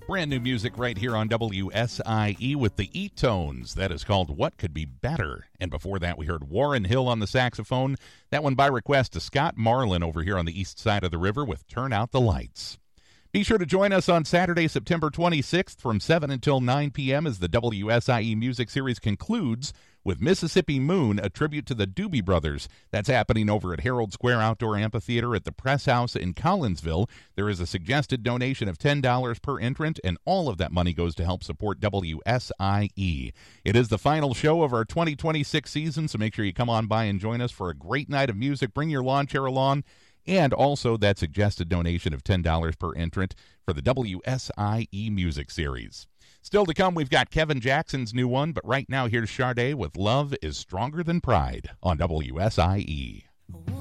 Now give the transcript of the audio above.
Brand new music right here on WSIE with the E-Tones. That is called What Could Be Better. And before that, we heard Warren Hill on the saxophone. That one by request to Scott Marlin over here on the east side of the river with Turn Out the Lights. Be sure to join us on Saturday, September 26th from 7 until 9 p.m. as the WSIE Music Series concludes with Mississippi Moon, a tribute to the Doobie Brothers. That's happening over at Herald Square Outdoor Amphitheater at the Press House in Collinsville. There is a suggested donation of $10 per entrant, and all of that money goes to help support WSIE. It is the final show of our 2026 season, so make sure you come on by and join us for a great night of music. Bring your lawn chair along. And also that suggested donation of $10 per entrant for the WSIE Music Series. Still to come, we've got Kevin Jackson's new one, but right now here's Sade with Love is Stronger Than Pride on WSIE.